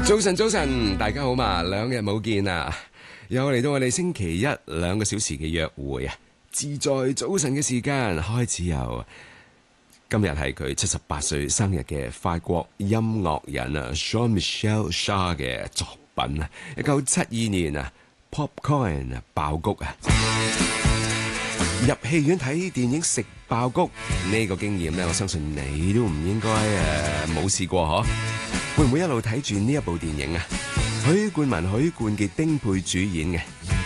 早晨，早晨，大家好嘛，2日冇見啊，又嚟到我哋星期一2個小時嘅約會啊！自在早晨嘅時間開始由今日係佢78歲生日嘅法國音樂人啊 Jean-Michel Jarre 嘅作品啊，1972年啊 Popcorn 啊爆谷啊！入戲院睇電影食爆谷呢個經驗咧，我相信你都唔應該冇試過嗬？會唔會一路睇住呢一部電影啊？許冠文、許冠傑、丁沛主演嘅